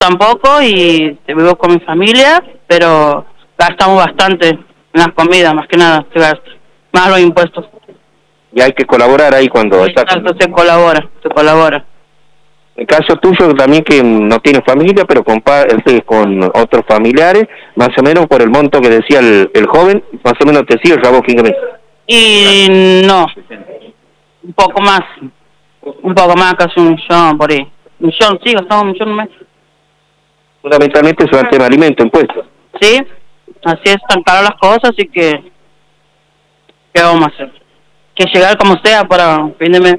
tampoco, y vivo con mi familia, pero gastamos bastante en las comidas, más que nada, se gasta, más los impuestos. Y hay que colaborar ahí cuando está... Exacto, se colabora. En el caso tuyo también que no tienes familia, pero con otros familiares, más o menos por el monto que decía el joven, más o menos te sigue el rabo 15 meses. Y no, un poco más, casi 1 millón por ahí. 1 millón, sí, gastamos 1 millón un mes. Fundamentalmente eso es el tema de alimentos, impuestos. Sí, así es, tan caras las cosas, así que ¿qué vamos a hacer? Que llegar como sea para fin de mes.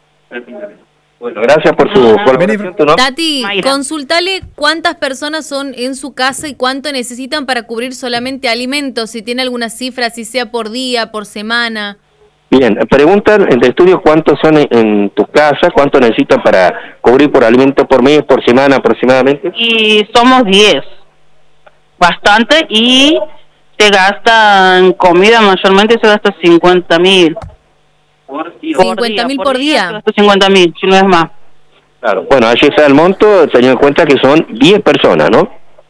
Bueno, gracias por su colaboración, ¿no? Tati, consultale cuántas personas son en su casa y cuánto necesitan para cubrir solamente alimentos, si tiene alguna cifra, si sea por día, por semana. Bien, preguntan en el estudio cuántos son en tu casa, cuánto necesitan para cubrir por alimentos por mes, por semana aproximadamente. Y somos 10, bastante, y se gasta en comida, mayormente se gasta 50.000. 50.000 por día. 50.000, si no es más. Claro, bueno, allí está el monto, teniendo en cuenta que son 10 personas, ¿no?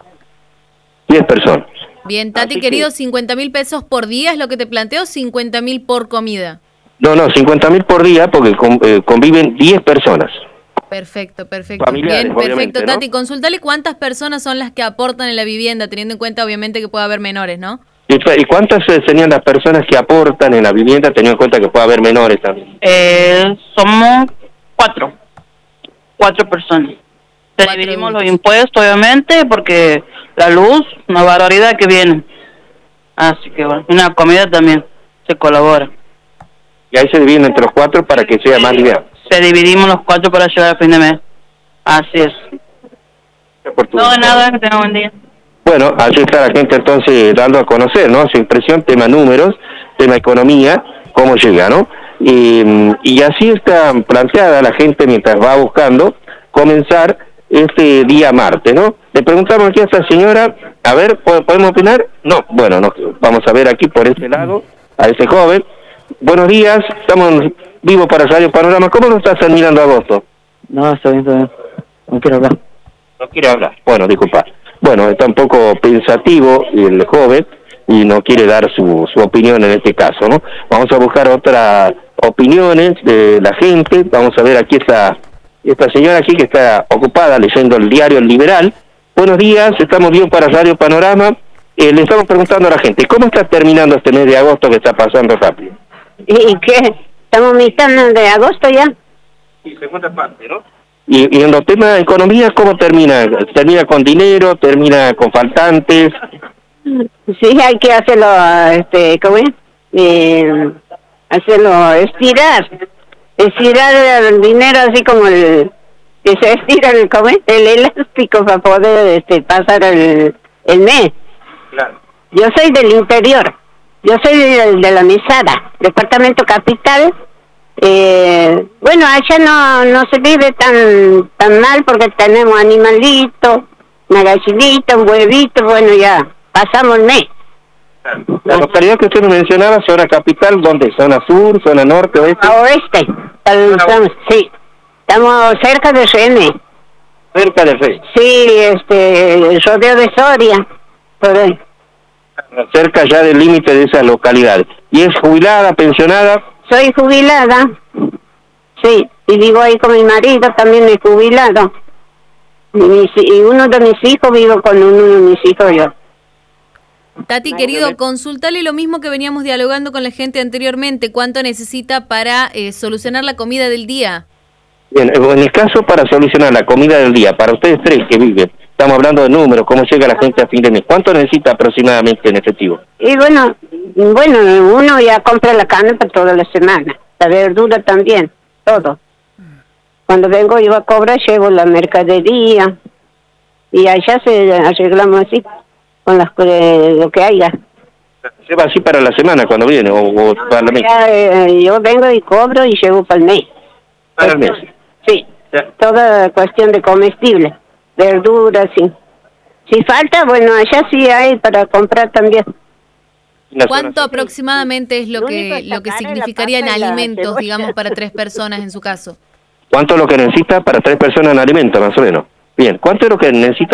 10 personas. Bien, Tati, querido, 50.000 pesos por día es lo que te planteo, 50.000 por comida. No, 50.000 por día porque conviven 10 personas. Perfecto. Familiares, bien, perfecto, ¿no? Tati, consultale cuántas personas son las que aportan en la vivienda, teniendo en cuenta obviamente que puede haber menores, ¿no? ¿Y cuántas serían las personas que aportan en la vivienda, teniendo en cuenta que puede haber menores también? Somos 4 personas. Dividimos los impuestos, obviamente, porque la luz, una barbaridad que viene. Así que bueno, y la comida también se colabora. Y ahí se dividen entre los 4 para que sea más liviano. Se dividimos los 4 para llegar a fin de mes. Así es. No, de nada, que tenga buen día. Bueno, allí está la gente entonces dando a conocer, ¿no? Su impresión, tema números, tema economía, cómo llega, ¿no? Y así está planteada la gente mientras va buscando comenzar este día martes, ¿no? Le preguntamos aquí a esta señora, a ver, ¿podemos opinar? No, bueno, no, vamos a ver aquí por este lado, a este joven. Buenos días, estamos vivos para Radio Panorama. ¿Cómo nos estás terminando agosto? No, está bien. No quiero hablar. No quiere hablar. Bueno, disculpa. Bueno, está un poco pensativo el joven y no quiere dar su opinión en este caso, ¿no? Vamos a buscar otras opiniones de la gente. Vamos a ver aquí esta señora aquí que está ocupada leyendo el diario El Liberal. Buenos días, estamos bien para Radio Panorama. Le estamos preguntando a la gente, ¿cómo está terminando este mes de agosto que está pasando rápido? ¿Y qué? ¿Estamos mitad de agosto ya? Sí, segunda parte, ¿no? Y en los temas de economía, ¿cómo termina? ¿Termina con dinero? ¿Termina con faltantes? Sí, hay que hacerlo, ¿cómo es? Hacerlo estirar el dinero así como que se estira ¿cómo es? El elástico para poder pasar el mes. Claro. Yo soy del interior, yo soy de la Mesada, departamento capital. Bueno, allá no se vive tan mal porque tenemos animalitos, una gallinita, un huevito, bueno, ya pasamos el mes. La localidad que usted me mencionaba, zona capital, ¿dónde? ¿Zona sur, zona norte, oeste? A oeste, sí, estamos cerca de René. Cerca de René. Sí, rodeo de Soria, por ahí. Cerca ya del límite de esas localidades. ¿Y es jubilada, pensionada? Soy jubilada, sí, y vivo ahí con mi marido, también es jubilado. Y uno de mis hijos, vivo con uno de mis hijos yo. Tati, querido, consultale lo mismo que veníamos dialogando con la gente anteriormente, ¿cuánto necesita para solucionar la comida del día? Bien, en el caso para solucionar la comida del día, para ustedes 3 que viven, estamos hablando de números, cómo llega la gente a fin de mes, ¿cuánto necesita aproximadamente en efectivo? Y bueno, uno ya compra la carne para toda la semana, la verdura también, todo. Cuando vengo yo a cobrar, llevo la mercadería y allá se arreglamos así, con lo que haya. ¿Se va así para la semana cuando viene o para el mes? Yo vengo y cobro y llevo para el mes. Para el mes. Sí, toda cuestión de comestibles, verduras, sí. Si falta, bueno, allá sí hay para comprar también. ¿Cuánto aproximadamente es lo que significaría en alimentos, digamos, para 3 personas en su caso? ¿Cuánto es lo que necesita para 3 personas en alimentos, más o menos? Bien, ¿cuánto es lo que necesita